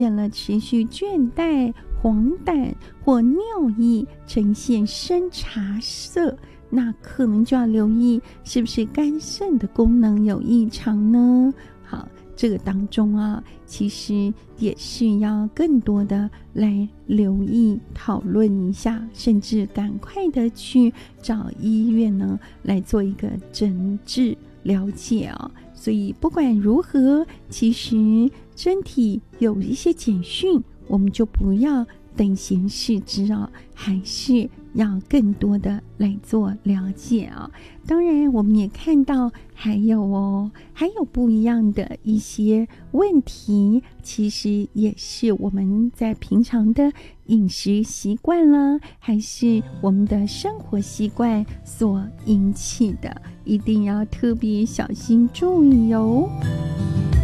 现了持续倦怠、黄疸或尿液呈现深茶色，那可能就要留意是不是肝肾的功能有异常呢？好，这个当中啊，其实也是要更多的来留意讨论一下，甚至赶快的去找医院呢来做一个诊治了解啊。所以不管如何，其实身体有一些简讯，我们就不要等闲视之啊，还是要更多的来做了解啊。当然我们也看到还有不一样的一些问题，其实也是我们在平常的饮食习惯啦，还是我们的生活习惯所引起的，一定要特别小心注意哦。